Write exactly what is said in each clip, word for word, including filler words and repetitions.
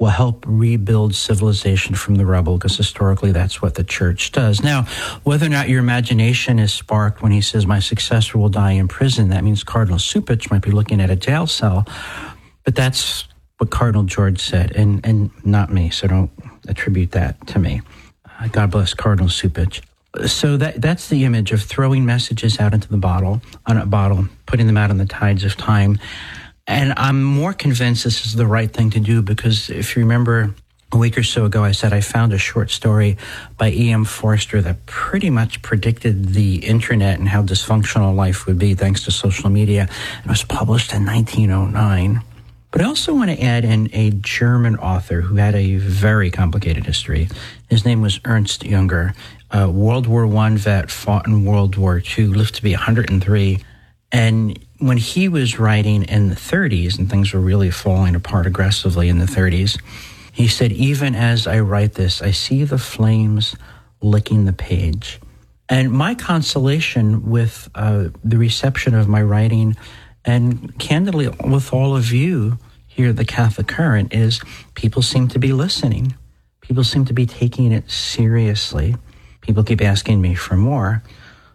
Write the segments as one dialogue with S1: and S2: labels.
S1: will help rebuild civilization from the rubble, because historically that's what the church does. Now, whether or not your imagination is sparked when he says, my successor will die in prison, that means Cardinal Cupich might be looking at a jail cell, but that's what Cardinal George said, and, and not me, so don't attribute that to me. Uh, God bless Cardinal Cupich. So that that's the image of throwing messages out into the bottle, on a bottle, putting them out on the tides of time. And I'm more convinced this is the right thing to do, because if you remember a week or so ago, I said I found a short story by E M Forster that pretty much predicted the internet and how dysfunctional life would be thanks to social media. It was published in nineteen oh nine. But I also want to add in a German author who had a very complicated history. His name was Ernst Junger. A World War One vet, fought in World War Two, lived to be one hundred three. And when he was writing in the thirties, and things were really falling apart aggressively in the thirties, he said, even as I write this, I see the flames licking the page. And my consolation with uh, the reception of my writing, and candidly with all of you here at the Catholic Current, is people seem to be listening. People seem to be taking it seriously. People keep asking me for more.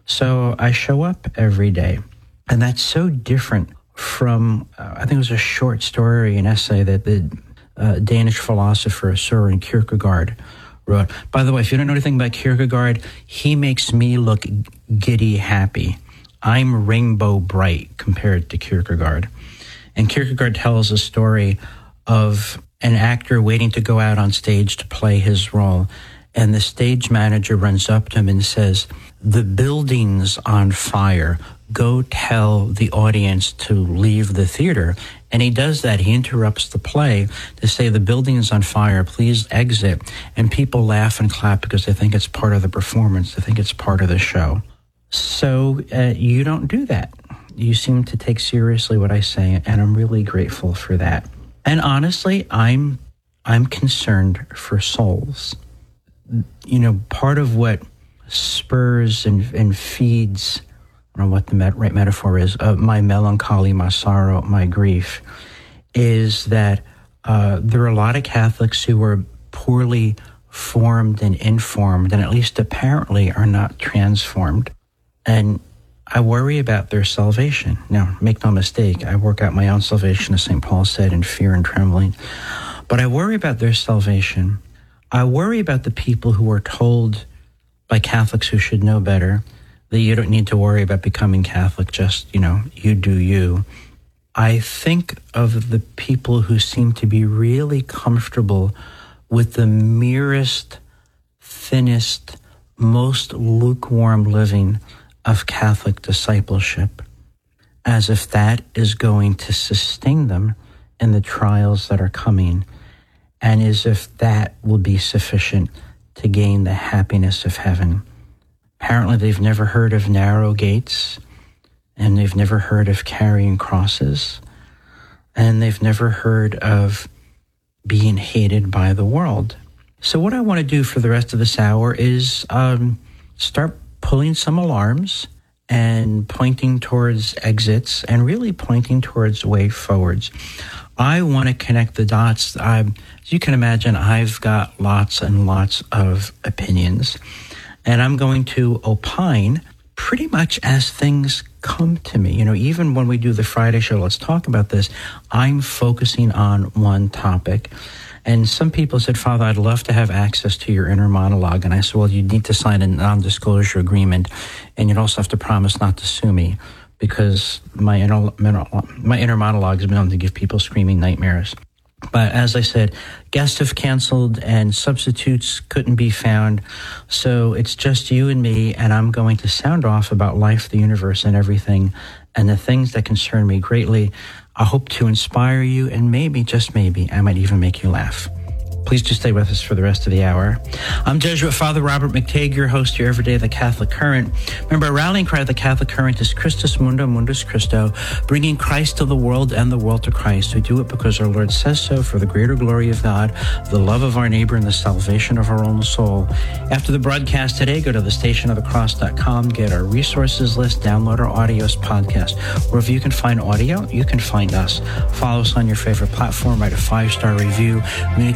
S1: So I show up every day. And that's so different from, uh, I think it was a short story, an essay that the uh, Danish philosopher Søren Kierkegaard wrote. By the way, if you don't know anything about Kierkegaard, he makes me look giddy happy. I'm rainbow bright compared to Kierkegaard. And Kierkegaard tells a story of an actor waiting to go out on stage to play his role. And the stage manager runs up to him and says, the building's on fire. Go tell the audience to leave the theater. And he does that. He interrupts the play to say, the building is on fire. Please exit. And people laugh and clap because they think it's part of the performance. They think it's part of the show. So uh, you don't do that. You seem to take seriously what I say, and I'm really grateful for that. And honestly, I'm I'm concerned for souls. You know, part of what spurs and, and feeds, I don't know what the met, right metaphor is, uh, my melancholy, my sorrow, my grief, is that uh, there are a lot of Catholics who are poorly formed and informed, and at least apparently are not transformed. And I worry about their salvation. Now, make no mistake, I work out my own salvation, as Saint Paul said, in fear and trembling. But I worry about their salvation. I worry about the people who are told by Catholics who should know better that you don't need to worry about becoming Catholic, just, you know, you do you. I think of the people who seem to be really comfortable with the merest, thinnest, most lukewarm living of Catholic discipleship, as if that is going to sustain them in the trials that are coming, and as if that will be sufficient to gain the happiness of heaven. Apparently, they've never heard of narrow gates, and they've never heard of carrying crosses, and they've never heard of being hated by the world. So what I want to do for the rest of this hour is um, start pulling some alarms and pointing towards exits and really pointing towards way forwards. I want to connect the dots. I, as you can imagine, I've got lots and lots of opinions, and I'm going to opine pretty much as things come to me. You know, even when we do the Friday show, let's talk about this, I'm focusing on one topic. And some people said, Father, I'd love to have access to your inner monologue. And I said, well, you need to sign a non-disclosure agreement, and you'd also have to promise not to sue me, because my inner, my inner monologue has been known to give people screaming nightmares. But as I said, guests have canceled and substitutes couldn't be found. So it's just you and me, and I'm going to sound off about life, the universe, and everything, and the things that concern me greatly. I hope to inspire you, and maybe, just maybe, I might even make you laugh. Please do stay with us for the rest of the hour. I'm Jesuit Father Robert McTague, your host here every day of the Catholic Current. Remember, our rallying cry of the Catholic Current is Christus Mundo, Mundus Christo, bringing Christ to the world and the world to Christ. We do it because our Lord says so, for the greater glory of God, the love of our neighbor, and the salvation of our own soul. After the broadcast today, go to the station of the cross dot com, get our resources list, download our audios podcast. Wherever you can find audio, you can find us. Follow us on your favorite platform, write a five-star review. We